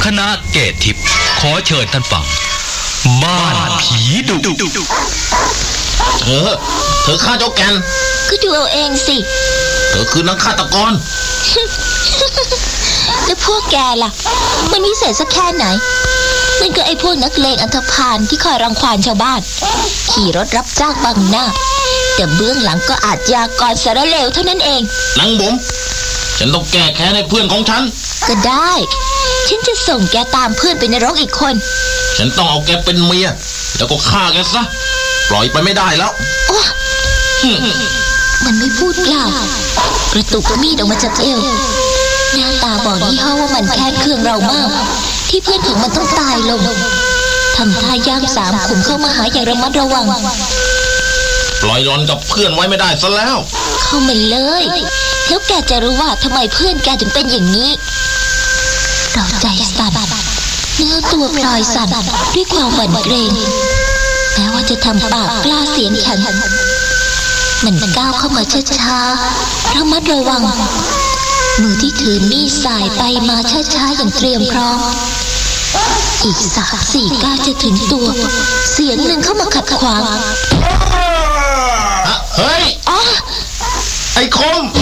คณะเกตทิพย์ขอเชิญท่านฟังบ้านผีดุเธอฆ่าเจ้าแกนก็ดูเอาเองสิเธอคือนักฆาตกรแล้วพวกแกล่ะมันวิเศษสักแค่ไหนมันก็ไอ้พวกนักเลงอันธพาลที่คอยรังควานชาวบ้านขี่รถรับจ้างบังหน้าแต่เบื้องหลังก็อาชญากรสารเลวเท่านั้นเองนางบุ๋มฉันต้องแก้แค้นให้เพื่อนของฉันก็ได้ฉันจะส่งแกตามเพื่อนไปนรกอีกคนฉันต้องเอาแกเป็นเมียแล้วก็ฆ่าแกซะปล่อยไปไม่ได้แล้วโอ้มันไม่พูดเปล่ากระตุกมีดออกมาจากเอวหน้าตาบอกยี่ห้อว่ามันแค้นเคืองเรามากที่เพื่อนของมันต้องตายลงทำท่าย่างสามขุมเข้ามาหาอย่างระมัดระวังปล่อยหลอนกับเพื่อนไว้ไม่ได้ซะแล้วเข้ามาเลยแล้วแกจะรู้ว่าทำไมเพื่อนแกถึงเป็นอย่างนี้เราใจสั่นเนื้อตัวพลอยสั่นด้วยความหวั่นเกรงแม้ว่าจะทำปากกล้าเสียงแข็งมันก้าวเข้ามาช้าๆระมัดระวังมือที่ถือมีดสายไปมาช้าๆอย่างเตรียมพร้อมอีก3-4 ก้าวจะถึงตัวเสียงหนึ่งเข้ามาขัดขวางเฮ้ยไอ้คม